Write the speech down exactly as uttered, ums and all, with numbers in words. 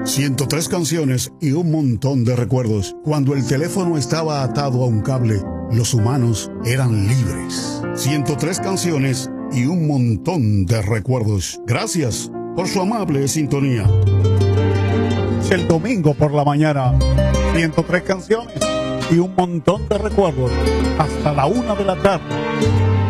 ciento tres canciones y un montón de recuerdos. Cuando el teléfono estaba atado a un cable, los humanos eran libres. ciento tres canciones y un montón de recuerdos. Gracias por su amable sintonía. El domingo por la mañana, ciento tres canciones y un montón de recuerdos hasta la una de la tarde.